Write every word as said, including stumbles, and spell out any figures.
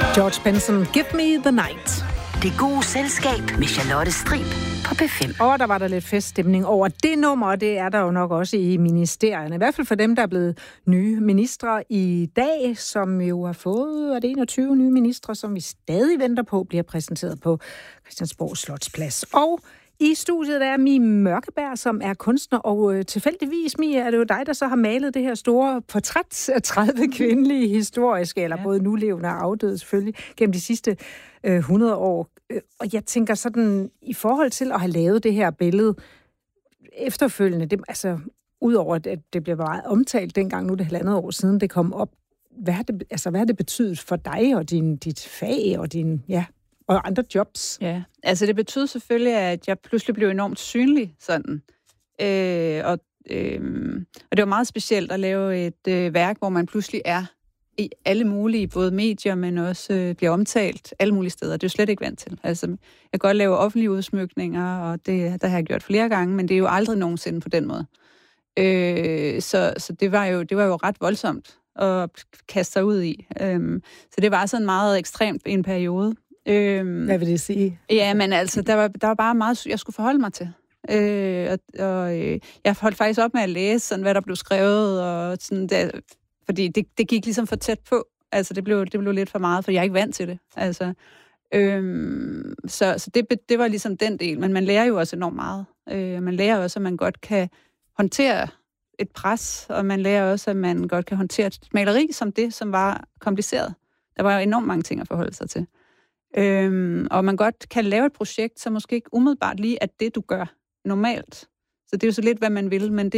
George Benson, Give Me the Night. Det gode selskab med Charlotte Strib på P fem. Og der var der lidt feststemning over det nummer, og det er der jo nok også i ministerierne. I hvert fald for dem, der er blevet nye ministre i dag, som jo har fået er det enogtyve nye ministre, som vi stadig venter på, bliver præsenteret på Christiansborg Slotsplads. Og i studiet der er Mie Mørkeberg, som er kunstner, og øh, tilfældigvis, Mie, er det jo dig, der så har malet det her store portræt af tredive kvindelige historiske, eller ja. både nulevende og afdøde selvfølgelig, gennem de sidste øh, hundrede år. Og jeg tænker sådan, i forhold til at have lavet det her billede efterfølgende, det, altså udover at det blev meget omtalt dengang, nu det halvandet år siden, det kom op, hvad har det, altså, hvad har det betydet for dig og din, dit fag og din, ja, og andre jobs? Ja, altså det betød selvfølgelig, at jeg pludselig blev enormt synlig sådan. Øh, og, øh, og det var meget specielt at lave et øh, værk, hvor man pludselig er i alle mulige, både medier, men også øh, bliver omtalt alle mulige steder. Det er jo slet ikke vant til. Altså, jeg kan godt lave offentlige udsmykninger, og det der har jeg gjort flere gange, men det er jo aldrig nogensinde på den måde. Øh, så så det, var jo, det var jo ret voldsomt at kaste sig ud i. Øh, så det var sådan meget ekstremt i en periode. Øh, Hvad vil det sige? Ja, men altså, der var, der var bare meget, jeg skulle forholde mig til. Øh, og og øh, jeg holdt faktisk op med at læse, sådan, hvad der blev skrevet, og sådan der. Fordi det, det gik ligesom for tæt på. Altså, det blev, det blev lidt for meget, for jeg er ikke vant til det. Altså, øhm, så så det, det var ligesom den del. Men man lærer jo også enormt meget. Øh, man lærer også, at man godt kan håndtere et pres, og man lærer også, at man godt kan håndtere et maleri som det, som var kompliceret. Der var jo enormt mange ting at forholde sig til. Øhm, og man godt kan lave et projekt, som måske ikke umiddelbart lige er det, du gør normalt. Så det er jo så lidt, hvad man vil, men det